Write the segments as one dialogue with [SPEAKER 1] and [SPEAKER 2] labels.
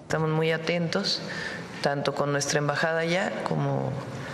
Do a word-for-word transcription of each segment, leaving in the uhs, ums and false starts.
[SPEAKER 1] Estamos muy atentos, tanto con nuestra embajada allá como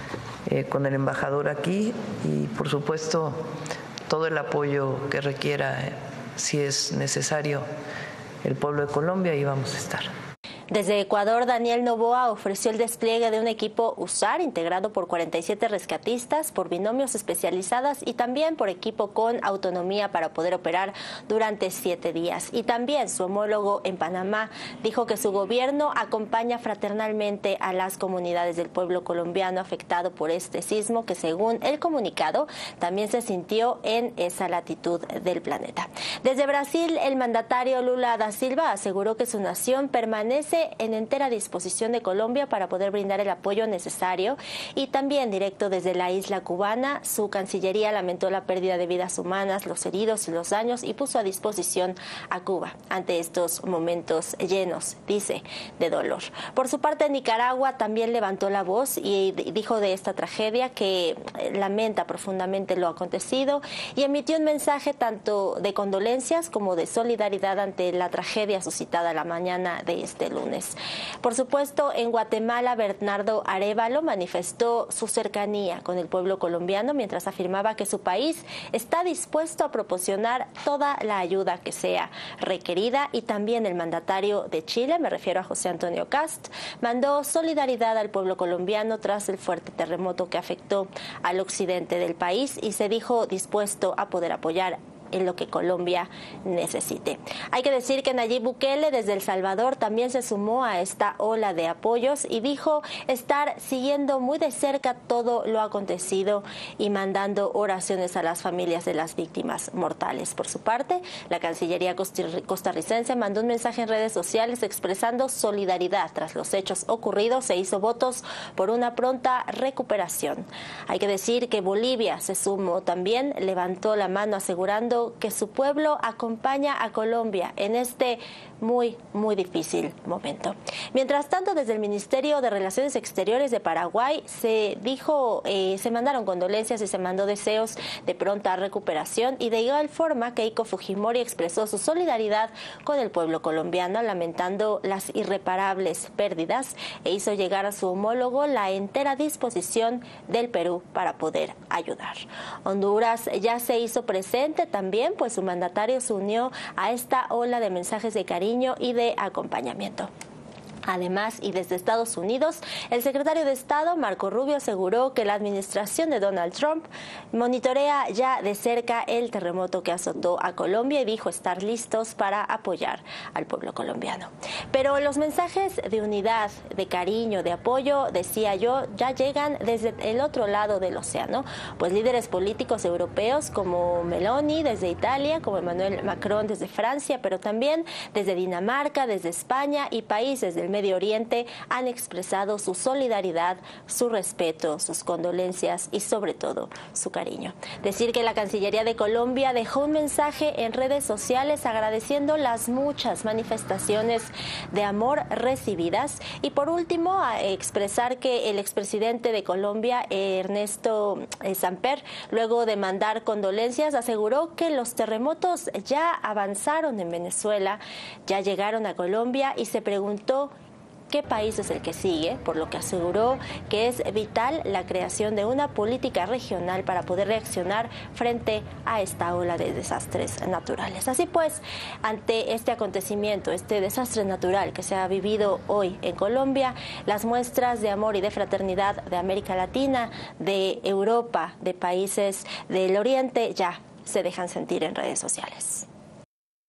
[SPEAKER 1] eh, con el embajador aquí, y por supuesto todo el apoyo que requiera, eh, si es necesario, el pueblo de Colombia, y vamos a estar.
[SPEAKER 2] Desde Ecuador, Daniel Noboa ofreció el despliegue de un equipo USAR integrado por cuarenta y siete rescatistas, por binomios especializados y también por equipo con autonomía para poder operar durante siete días. Y también su homólogo en Panamá dijo que su gobierno acompaña fraternalmente a las comunidades del pueblo colombiano afectado por este sismo que, según el comunicado, también se sintió en esa latitud del planeta. Desde Brasil, el mandatario Lula da Silva aseguró que su nación permanece en entera disposición de Colombia para poder brindar el apoyo necesario, y también directo desde la isla cubana, su cancillería lamentó la pérdida de vidas humanas, los heridos y los daños, y puso a disposición a Cuba ante estos momentos llenos, dice, de dolor. Por su parte, Nicaragua también levantó la voz y dijo de esta tragedia que lamenta profundamente lo acontecido y emitió un mensaje tanto de condolencias como de solidaridad ante la tragedia suscitada la mañana de este lunes. Por supuesto, en Guatemala, Bernardo Arévalo manifestó su cercanía con el pueblo colombiano mientras afirmaba que su país está dispuesto a proporcionar toda la ayuda que sea requerida, y también el mandatario de Chile, me refiero a José Antonio Kast, mandó solidaridad al pueblo colombiano tras el fuerte terremoto que afectó al occidente del país y se dijo dispuesto a poder apoyar en lo que Colombia necesite. Hay que decir que Nayib Bukele desde El Salvador también se sumó a esta ola de apoyos y dijo estar siguiendo muy de cerca todo lo acontecido y mandando oraciones a las familias de las víctimas mortales. Por su parte, la Cancillería costarricense mandó un mensaje en redes sociales expresando solidaridad tras los hechos ocurridos e hizo votos por una pronta recuperación. Hay que decir que Bolivia se sumó también, levantó la mano asegurando que su pueblo acompaña a Colombia en este muy, muy difícil momento. Mientras tanto, desde el Ministerio de Relaciones Exteriores de Paraguay se dijo, eh, se mandaron condolencias y se mandó deseos de pronta recuperación, y de igual forma Keiko Fujimori expresó su solidaridad con el pueblo colombiano, lamentando las irreparables pérdidas, e hizo llegar a su homólogo la entera disposición del Perú para poder ayudar. Honduras ya se hizo presente también También, pues su mandatario se unió a esta ola de mensajes de cariño y de acompañamiento. Además, y desde Estados Unidos, el secretario de Estado, Marco Rubio, aseguró que la administración de Donald Trump monitorea ya de cerca el terremoto que azotó a Colombia y dijo estar listos para apoyar al pueblo colombiano. Pero los mensajes de unidad, de cariño, de apoyo, decía yo, ya llegan desde el otro lado del océano, pues líderes políticos europeos como Meloni desde Italia, como Emmanuel Macron desde Francia, pero también desde Dinamarca, desde España y países del Medio Oriente han expresado su solidaridad, su respeto, sus condolencias y sobre todo su cariño. Decir que la Cancillería de Colombia dejó un mensaje en redes sociales agradeciendo las muchas manifestaciones de amor recibidas, y por último a expresar que el expresidente de Colombia, Ernesto Samper, luego de mandar condolencias, aseguró que los terremotos ya avanzaron en Venezuela, ya llegaron a Colombia, y se preguntó qué país es el que sigue, por lo que aseguró que es vital la creación de una política regional para poder reaccionar frente a esta ola de desastres naturales. Así pues, ante este acontecimiento, este desastre natural que se ha vivido hoy en Colombia, las muestras de amor y de fraternidad de América Latina, de Europa, de países del Oriente, ya se dejan sentir en redes sociales.